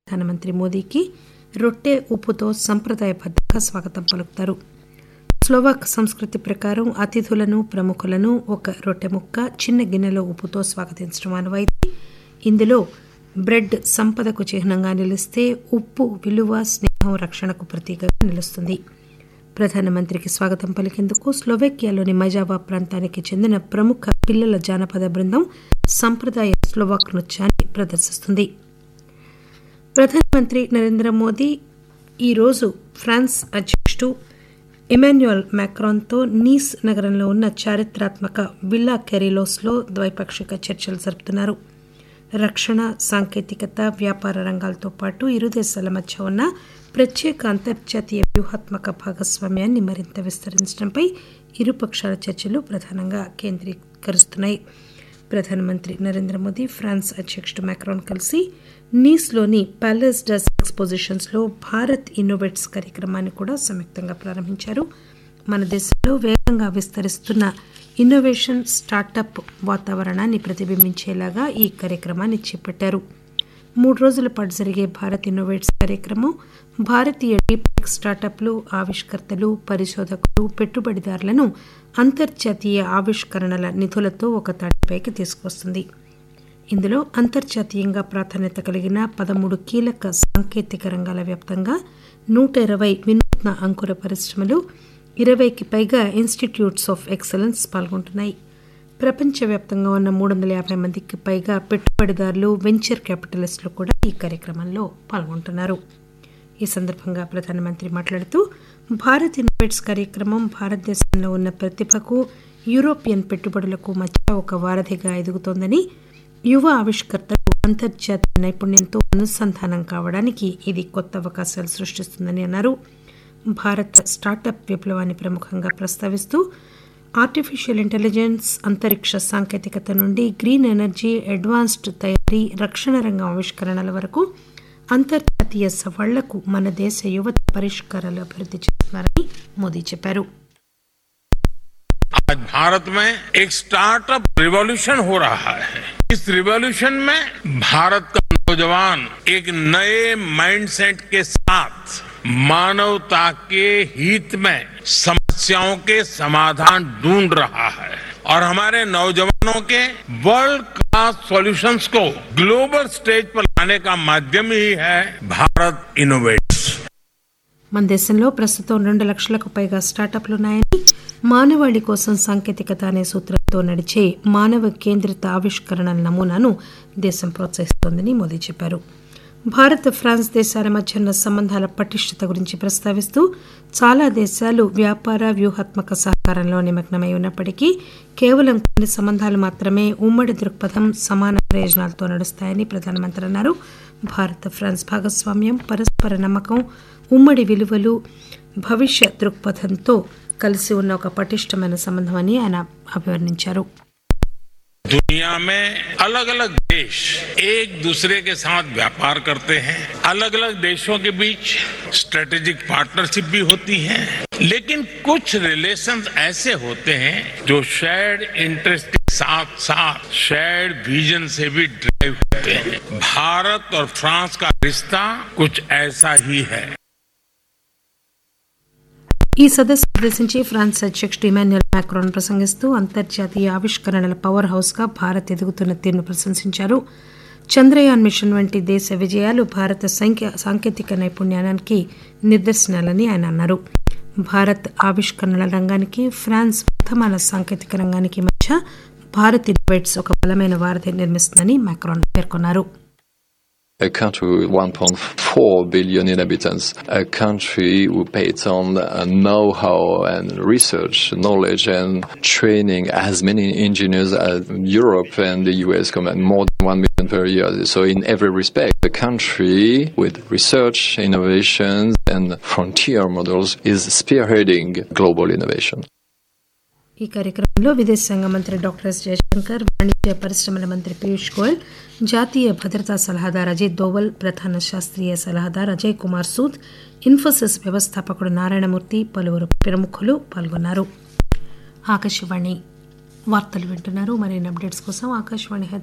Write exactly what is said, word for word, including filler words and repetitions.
ప్రధానమంత్రి మోదీకి రొట్టె ఉప్పుతో సంప్రదాయబద్దంగా స్వాగతం పలుకుతారు. స్లోవాక్ సంస్కృతి ప్రకారం అతిథులను ప్రముఖులను ఒక రొట్టె ముక్క చిన్న గిన్నెలో ఉప్పుతో స్వాగతించడం ఆనవాయితీ. ఇందులో బ్రెడ్ సంపదకు చిహ్నంగా నిలిస్తే ఉప్పు విలువ స్నేహం రక్షణకు ప్రతీకగా నిలుస్తుంది. ప్రధానమంత్రికి స్వాగతం పలికేందుకు స్లోవేకియాలోని మజావా ప్రాంతానికి చెందిన ప్రముఖ పిల్లల జానపద బృందం సంప్రదాయ స్లోవాక్ నృత్యాన్ని ప్రదర్శిస్తుంది. ప్రధానమంత్రి నరేంద్ర మోదీ ఈరోజు ఫ్రాన్స్ అధ్యక్షుడు ఇమాన్యుయల్ మాక్రాన్తో నీస్ నగరంలో ఉన్న చారిత్రాత్మక విల్లా కెరిలోస్లో ద్వైపాక్షిక చర్చలు జరుపుతున్నారు. రక్షణ, సాంకేతికత, వ్యాపార రంగాలతో పాటు ఇరు దేశాల మధ్య ఉన్న ప్రత్యేక అంతర్జాతీయ వ్యూహాత్మక భాగస్వామ్యాన్ని మరింత విస్తరించడంపై ఇరుపక్షాల చర్చలు ప్రధానంగా కేంద్రీకరిస్తున్నాయి. ప్రధానమంత్రి నరేంద్ర మోదీ ఫ్రాన్స్ అధ్యక్షుడు మాక్రాన్ కలిసి నీస్లోని ప్యాలెస్ డస్ ఎక్స్పోజిషన్స్లో భారత్ ఇన్నోవేట్స్ కార్యక్రమాన్ని కూడా సంయుక్తంగా ప్రారంభించారు. మన దేశంలో వేగంగా విస్తరిస్తున్న ఇన్నోవేషన్, స్టార్టప్ వాతావరణాన్ని ప్రతిబింబించేలాగా ఈ కార్యక్రమాన్ని చేపట్టారు. మూడు రోజుల పాటు జరిగే భారత్ ఇన్నోవేట్స్ కార్యక్రమం భారతీయ డీప్ స్టార్టప్లు, ఆవిష్కర్తలు, పరిశోధకులు, పెట్టుబడిదారులను అంతర్జాతీయ ఆవిష్కరణల నిధులతో ఒక తాటిపైకి తీసుకొస్తుంది. ఇందులో అంతర్జాతీయంగా ప్రాధాన్యత కలిగిన పదమూడు కీలక సాంకేతిక రంగాల వ్యాప్తంగా నూట ఇరవై వినూత్న అంకుర పరిశ్రమలు, ఇరవైకి పైగా ఇన్స్టిట్యూట్స్ ఆఫ్ ఎక్సలెన్స్ పాల్గొంటున్నాయి. ప్రపంచవ్యాప్తంగా ఉన్న మూడు వందల యాభై మందికి పైగా పెట్టుబడిదారులు, వెంచర్ క్యాపిటలిస్టులు కూడా ఈ కార్యక్రమంలో పాల్గొంటున్నారు. ఈ సందర్భంగా ప్రధానమంత్రి మాట్లాడుతూ భారత్ ఇన్నోవేట్స్ కార్యక్రమం భారతదేశంలో ఉన్న ప్రతిభకు, యూరోపియన్ పెట్టుబడులకు మధ్య ఒక వారధిగా ఎదుగుతోందని, యువ ఆవిష్కర్తలు అంతర్జాతీయ నైపుణ్యంతో అనుసంధానం కావడానికి ఇది కొత్త అవకాశాలు సృష్టిస్తుందని అన్నారు. భారత స్టార్టప్ విప్లవాన్ని ప్రముఖంగా ప్రస్తావిస్తూ ఆర్టిఫిషియల్ ఇంటెలిజెన్స్, అంతరిక్ష సాంకేతికత నుండి గ్రీన్ ఎనర్జీ, అడ్వాన్స్డ్ తయారీ, రక్షణ రంగం ఆవిష్కరణల వరకు అంతర్జాతీయ సవాళ్లకు మన దేశ యువత పరిష్కారాలు అభివృద్ధి చేస్తున్నారని మోదీ చెప్పారు. आज भारत में एक स्टार्टअप रिवॉल्यूशन हो रहा है. इस रिवॉल्यूशन में भारत का नौजवान एक नए माइंडसेट के साथ मानवता के हित में समस्याओं के समाधान ढूंढ रहा है और हमारे नौजवानों के वर्ल्ड क्लास सॉल्यूशंस को ग्लोबल स्टेज पर लाने का माध्यम ही है भारत इनोवेट्स. మన దేశంలో ప్రస్తుతం రెండు లక్షలకు పైగా స్టార్టప్లున్నాయని, మానవాళి కోసం సాంకేతికత అనే సూత్రంతో నడిచే మానవ కేంద్రిత ఆవిష్కరణల నమూనాను దేశం ప్రోత్సహిస్తోందని మోదీ చెప్పారు. భారత్, ఫ్రాన్స్ దేశాల మధ్య ఉన్న సంబంధాల పటిష్టత గురించి ప్రస్తావిస్తూ చాలా దేశాలు వ్యాపార, వ్యూహాత్మక సహకారంలో నిమగ్నమై ఉన్నప్పటికీ కేవలం కొన్ని సంబంధాలు మాత్రమే ఉమ్మడి దృక్పథం, సమాన ప్రయోజనాలతో నడుస్తాయని ప్రధానమంత్రి అన్నారు. భారత్, ఫ్రాన్స్ భాగస్వామ్యం, పరస్పర నమ్మకం, ఉమ్మడి విలువలు, భవిష్య దృక్పథంతో కలిసి ఉన్న ఒక పటిష్టమైన సంబంధం అని ఆయన అభివర్ణించారు. दुनिया में अलग अलग देश एक दूसरे के साथ व्यापार करते हैं. अलग अलग देशों के बीच स्ट्रेटेजिक पार्टनरशिप भी होती है, लेकिन कुछ रिलेशंस ऐसे होते हैं जो शेयर्ड इंटरेस्ट के साथ साथ शेयर्ड विजन से भी ड्राइव होते हैं. भारत और फ्रांस का रिश्ता कुछ ऐसा ही है. ఈ సదస్సు ఉద్దేశించి ఫ్రాన్స్ అధ్యక్షుడు ఇమాన్యుయల్ మాక్రాన్ ప్రసంగిస్తూ అంతర్జాతీయ ఆవిష్కరణల పవర్ హౌస్ గా భారత్ ఎదుగుతున్న తీరును ప్రశంసించారు. చంద్రయాన్ మిషన్ వంటి దేశ విజయాలు భారత సాంకేతిక నైపుణ్యానికి నిదర్శనాలని ఆయన అన్నారు. భారత్ ఆవిష్కరణల రంగానికి, ఫ్రాన్స్ వర్తమాన సాంకేతిక రంగానికి మధ్య భారత్ ఇన్నోవేట్స్ ఒక బలమైన వారధి నిర్మిస్తుందని మాక్రాన్ పేర్కొన్నారు. A country with one point four billion inhabitants, a country who pays on uh, know-how and research, knowledge and training as many engineers as Europe and the U S combined, more than one million per year. So in every respect, a country with research, innovations and frontier models is spearheading global innovation. ఈ కార్యక్రమంలో విదేశాంగ మంత్రి doctor yes Jayashankar, వాణిజ్య పరిశ్రమల మంత్రి పీయూష్ గోయల్, జాతీయ భద్రతా సలహాదారు అజిత్ దోవల్, ప్రధాన శాస్త్రీయ సలహాదారు అజయ్ కుమార్ సూద్, ఇన్ఫోసిస్ వ్యవస్థాపకుడు నారాయణమూర్తి, పలువురు ప్రముఖులు పాల్గొన్నారు. ఆకాశవాణి వార్తలు వింటున్నారు. మరిన్ని అప్డేట్స్ కోసం ఆకాశవాణి